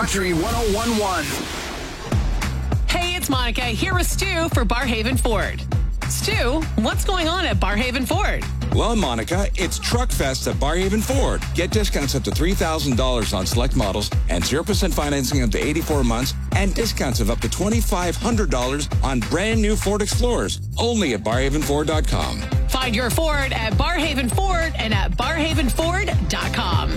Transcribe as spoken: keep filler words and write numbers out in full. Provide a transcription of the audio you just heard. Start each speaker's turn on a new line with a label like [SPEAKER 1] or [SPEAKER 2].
[SPEAKER 1] Country one oh one point one.
[SPEAKER 2] Hey, it's Monica here with Stu for Barrhaven Ford. Stu, what's going on at Barrhaven Ford?
[SPEAKER 3] Well, Monica, it's Truck Fest at Barrhaven Ford. Get discounts up to three thousand dollars on select models and zero percent financing up to eighty-four months and discounts of up to two thousand five hundred dollars on brand new Ford Explorers. Only at barrhaven ford dot com.
[SPEAKER 2] Find your Ford at Barrhaven Ford and at barrhaven ford dot com.